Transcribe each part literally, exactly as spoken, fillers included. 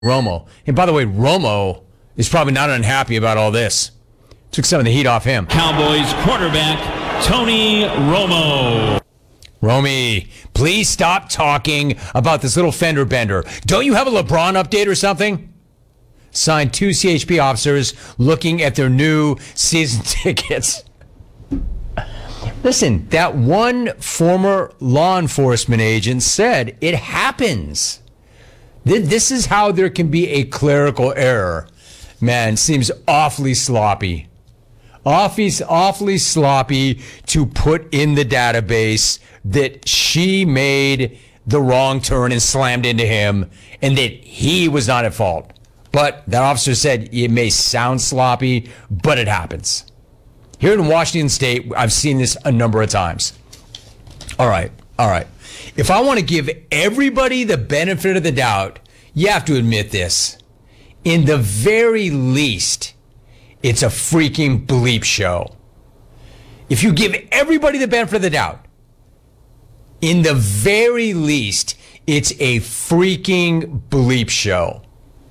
Romo. And by the way, Romo is probably not unhappy about all this. Took some of the heat off him. Cowboys quarterback Tony Romo. Romy, please stop talking about this little fender bender. Don't you have a LeBron update or something? Signed two C H P officers looking at their new season tickets. Listen, that one former law enforcement agent said it happens. This is how there can be a clerical error. Man, seems awfully sloppy. Awfully, awfully sloppy to put in the database that she made the wrong turn and slammed into him and that he was not at fault. But that officer said it may sound sloppy, but it happens. Here in Washington State, I've seen this a number of times. All right, all right. If I want to give everybody the benefit of the doubt, you have to admit this. In the very least, it's a freaking bleep show. If you give everybody the benefit of the doubt, in the very least, it's a freaking bleep show.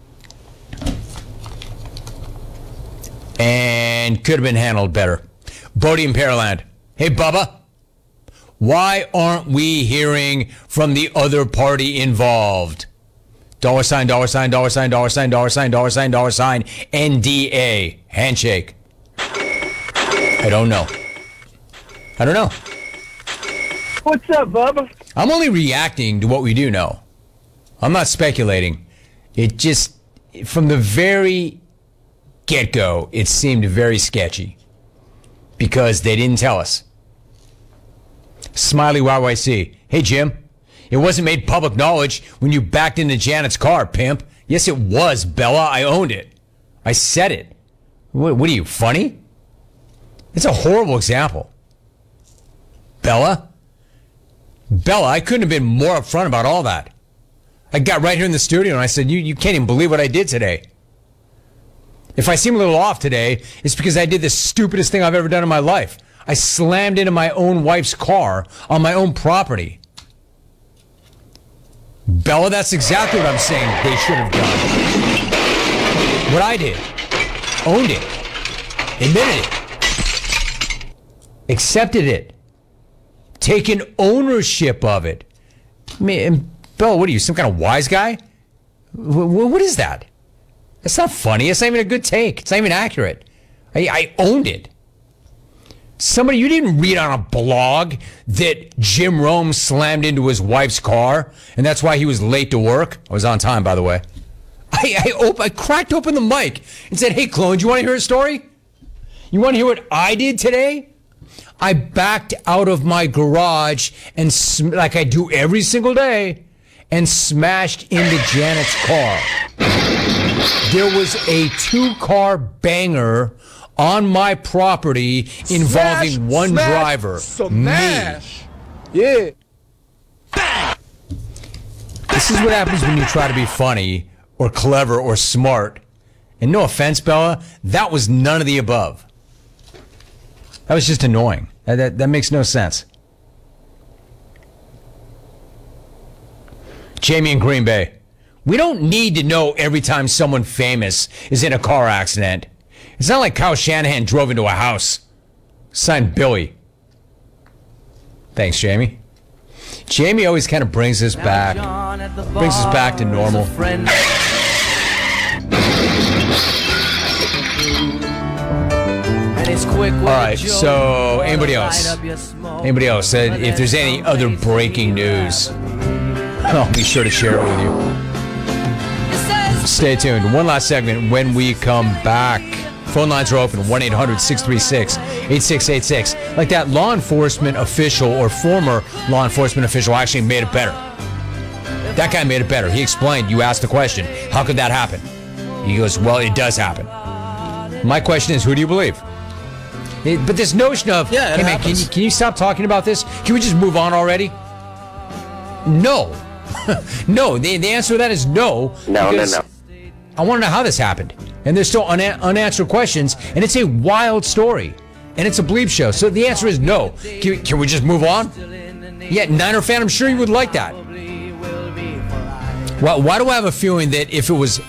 And could have been handled better. Bodie in Pearland. Hey, Bubba. Why aren't we hearing from the other party involved? Dollar sign, dollar sign, dollar sign, dollar sign, dollar sign, dollar sign, dollar sign, N D A. Handshake. I don't know. I don't know. What's up, Bubba? I'm only reacting to what we do know. I'm not speculating. It just, from the very get-go, it seemed very sketchy. Because they didn't tell us. Smiley Y Y C. Hey, Jim. It wasn't made public knowledge when you backed into Janet's car, pimp. Yes, it was, Bella. I owned it. I said it. What, what are you, funny? It's a horrible example. Bella? Bella, I couldn't have been more upfront about all that. I got right here in the studio and I said, you, you can't even believe what I did today. If I seem a little off today, it's because I did the stupidest thing I've ever done in my life. I slammed into my own wife's car on my own property. Bella, that's exactly what I'm saying they should have done. What I did. Owned it. Admitted it. Accepted it. Taken ownership of it. I mean, Bella, what are you, some kind of wise guy? What is that? It's not funny. It's not even a good take. It's not even accurate. I, I owned it. Somebody, you didn't read on a blog that Jim Rome slammed into his wife's car, and that's why he was late to work. I was on time, by the way. I I, op- I cracked open the mic and said, hey, clone, do you want to hear a story? You want to hear what I did today? I backed out of my garage, and sm- like I do every single day, and smashed into Janet's car. There was a two-car banger on my property involving smash, one smash, driver, smash. me. Yeah. Bang. This is what happens when you try to be funny or clever or smart. And no offense, Bella, that was none of the above. That was just annoying. That, that, that makes no sense. Jamie in Green Bay. We don't need to know every time someone famous is in a car accident. It's not like Kyle Shanahan drove into a house. Signed Billy. Thanks, Jamie. Jamie always kind of brings us back. Brings us back to normal. All right, so anybody else? Anybody else? Said if there's any other breaking news, I'll be sure to share it with you. Stay tuned. One last segment when we come back. Phone lines are open, one eight hundred six three six eight six eight six. Like that law enforcement official or former law enforcement official actually made it better. That guy made it better. He explained, you asked the question, how could that happen? He goes, well, it does happen. My question is, who do you believe? It, but this notion of, yeah, hey man, can you, can you stop talking about this? Can we just move on already? No. No, the, the answer to that is no. No, no, no. I want to know how this happened. And there's still una- unanswered questions. And it's a wild story. And it's a bleep show. So the answer is no. Can, can we just move on? Yeah, Niner fan, I'm sure you would like that. Why, why do I have a feeling that if it was